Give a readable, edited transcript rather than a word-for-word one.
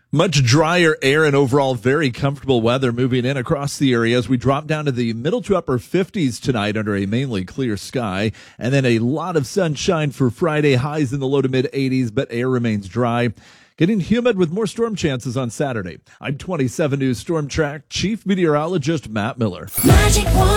Much drier air and overall very comfortable weather moving in across the area as we drop down to the middle to upper 50s tonight under a mainly clear sky. And then a lot of sunshine for Friday, highs in the low to mid 80s, but air remains dry. Getting humid with more storm chances on Saturday. I'm 27 News Storm Track Chief Meteorologist Matt Miller. Magic 1